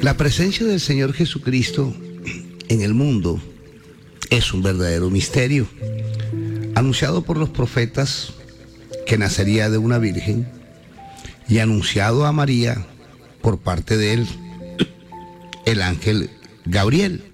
La presencia del Señor Jesucristo en el mundo es un verdadero misterio, anunciado por los profetas que nacería de una virgen y anunciado a María por parte de él, el ángel Gabriel.